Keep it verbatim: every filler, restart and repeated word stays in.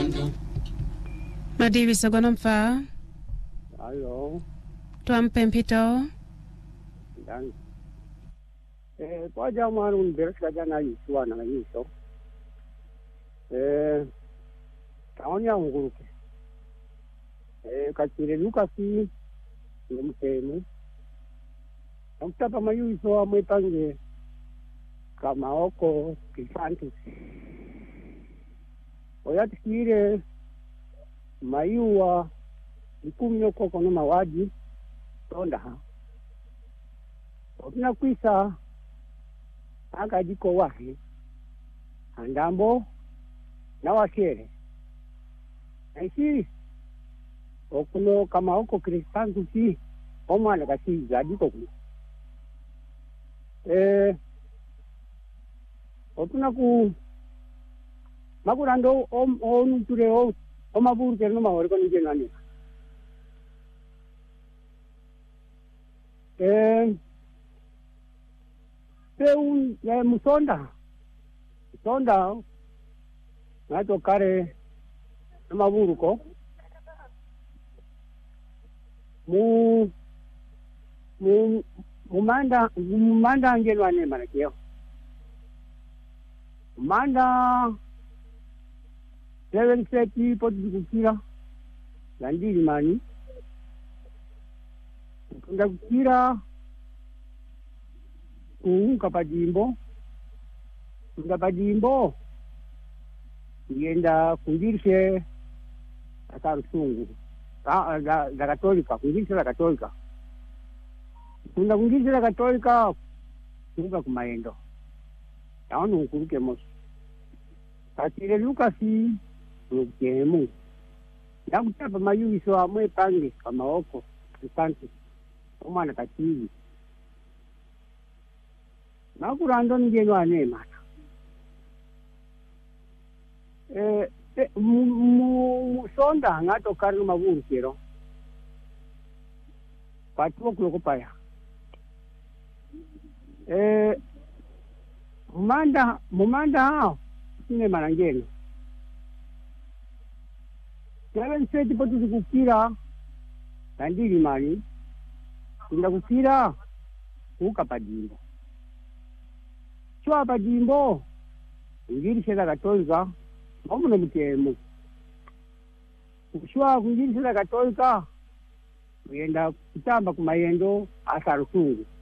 Madivi sagona mfa. Hello. Twampe mpito. Dan. Eh, kwa jamaa un berka jana yiswa na yiso. Eh, taonya nguruke. Eh, kachire lukasi ngumtemu. Amtapa mayu iso amwepange kama oko kifanti. Oyatikire mayuwa ikumyo koko no mawaji tonda ha. Okina kwisa akajiko wahi andambo na washere. Aisi okuno kama oko kristantu si omwana kasi zadiko kuno. Eh okuna ku makurando om onu tureo omaburu kerno mahore ko nije nani. Eh Peun ya musonda. Musonda na tokare amaburu ko. Mu mu mumanda mumanda angelo ne manakio. Manda seven seti poti kukira landiri mani. Kunda kukira kuunga padimbo. Kunda padimbo yenda kundirishe akarusungu. Da da da katolika, kundirishe la katolika. Kunda kundirishe la katolika kuunga kumaendo. Yaonu ukuruke mosu. Katire lukasi ngemu. Yakutapa mayu iso amwe pange kama oko kisanti. Omwana kativi. Makurando ngeno anema. Eh mu sonda ngato karno maburu kero. Patuo kuloko paya. Eh mumanda mumanda hao sine marangeni. Seven seti potu kukira landiri mani. Kunda kukira kuka padimbo. Chwa padimbo ingirishe la katolika omuno mutemu. Chwa kungirishe la katolika kuyenda kutamba kumayendo asarusungu.